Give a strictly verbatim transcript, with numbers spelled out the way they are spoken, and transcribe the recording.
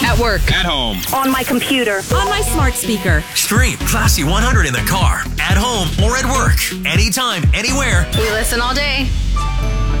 At work. At home. On my computer. On my smart speaker. Stream Classy one hundred in the car, at home, or at work. Anytime, anywhere. We listen all day.